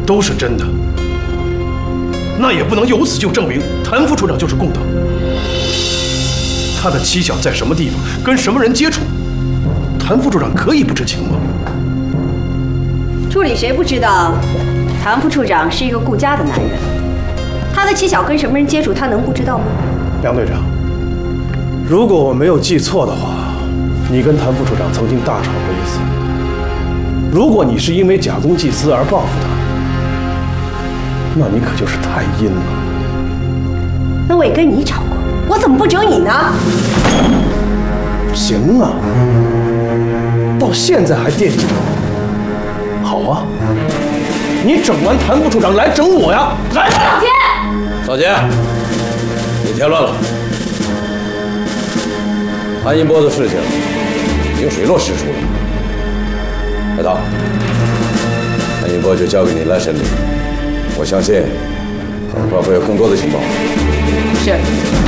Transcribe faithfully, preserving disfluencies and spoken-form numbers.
都是真的，那也不能由此就证明谭副处长就是共党。他的妻小在什么地方，跟什么人接触，谭副处长可以不知情吗？ 处里谁不知道，谭副处长是一个顾家的男人，他的妻小跟什么人接触，他能不知道吗？ 梁队长，如果我没有记错的话，你跟谭副处长曾经大吵过一次。如果你是因为假公济私而报复他，那你可就是太阴了。 那我也跟你吵过，我怎么不整你呢？ 行啊，到现在还惦记着我。好啊，你整完谭副处长来整我呀！来！ 少杰， 少杰，你添乱了。韩银波的事情已经水落石出了。海棠，韩银波就交给你来审理，我相信很快会有更多的情报。 是。